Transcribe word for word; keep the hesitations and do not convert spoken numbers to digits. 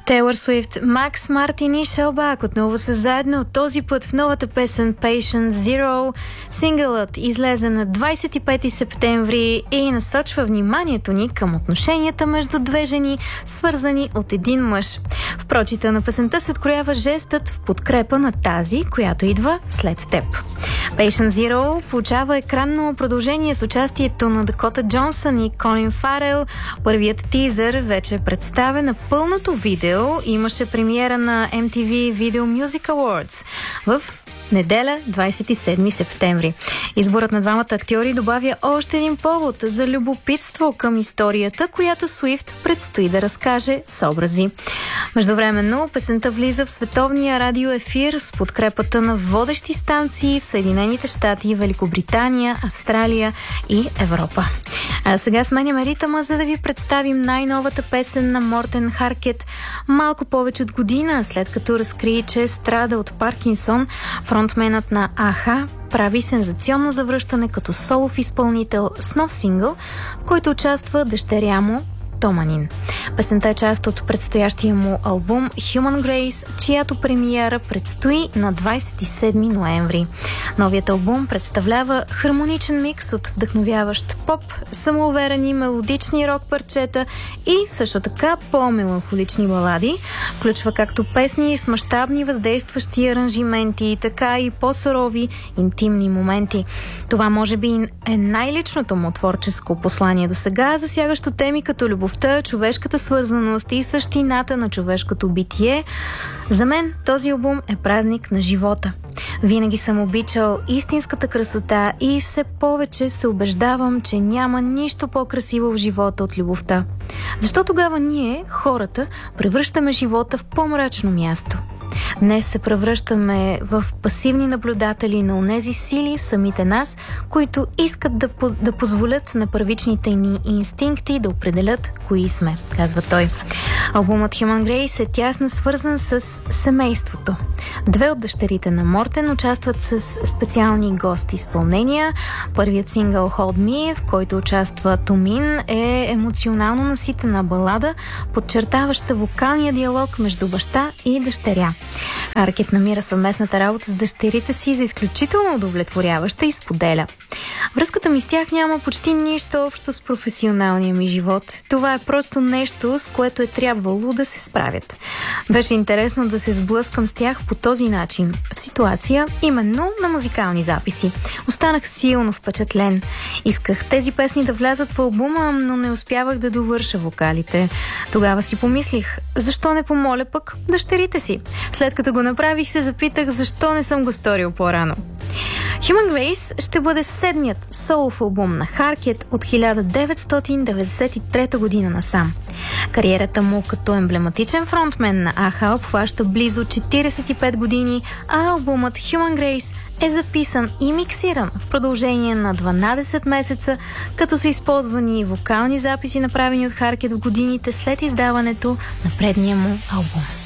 Тейлър Суифт, Макс Мартин и Шелбак отново са заедно, този път в новата песен Patient Zero. Сингълът излезе на двадесет и пети септември и насочва вниманието ни към отношенията между две жени, свързани от един мъж. В прочита на песента се откроява жестът в подкрепа на тази, която идва след теб. Patient Zero получава екранно продължение с участието на Дакота Джонсън и Колин Фарел. Първият тизър вече е представен на пълното видео. Имаше премиера на Ем Ти Ви Video Music Awards в неделя, двадесет и седми септември. Изборът на двамата актьори добавя още един повод за любопитство към историята, която Суифт предстои да разкаже с образи. Междувременно, песента влиза в световния радиоефир с подкрепата на водещи станции в Съединените щати, Великобритания, Австралия и Европа. А сега сменяме ритъма, за да ви представим най-новата песен на Мортен Харкет. Малко повече от година след като разкри, че страда от Паркинсон, фронтменът на А-ха прави сензационно завръщане като солов изпълнител с нов сингъл, в който участва дъщеря му Томанин. Песента е част от предстоящия му албум Human Grace, чиято премиера предстои на двадесет и седми ноември. Новият албум представлява хармоничен микс от вдъхновяващ поп, самоуверени мелодични рок парчета и също така по-меланхолични балади. Включва както песни с мащабни въздействащи аранжименти, така и по-сурови интимни моменти. Това може би е най-личното му творческо послание до сега, засягащо теми като любовта, човешката свързаност и същината на човешкото битие. За мен този албум е празник на живота. Винаги съм обичал истинската красота и все повече се убеждавам, че няма нищо по-красиво в живота от любовта. Защо тогава ние, хората, превръщаме живота в по-мрачно място? Днес се превръщаме в пасивни наблюдатели на онези сили в самите нас, които искат да, по- да позволят на първичните ни инстинкти да определят кои сме, казва той. Албумът Human Grace е тясно свързан с семейството. Две от дъщерите на Мортен участват с специални гости изпълнения. Първият сингъл Hold Me, в който участва Томин, е емоционално наситена балада, подчертаваща вокалния диалог между баща и дъщеря. Харкет намира съвместната работа с дъщерите си за изключително удовлетворяваща и споделя: връзката ми с тях няма почти нищо общо с професионалния ми живот. Това е просто нещо, с което е трябвало да се справят. Беше интересно да се сблъскам с тях по този начин, в ситуация именно на музикални записи. Останах силно впечатлен. Исках тези песни да влязат в албума, но не успявах да довърша вокалите. Тогава си помислих, защо не помоля пък дъщерите си? След като го направих, се запитах защо не съм го сторил по-рано. Human Grace ще бъде седмият солов албум на Харкет от хиляда деветстотин деветдесет и трета година насам. Кариерата му като емблематичен фронтмен на А-ха обхваща близо четиридесет и пет години, а албумът Human Grace е записан и миксиран в продължение на дванадесет месеца, като са използвани вокални записи, направени от Харкет в годините след издаването на предния му албум.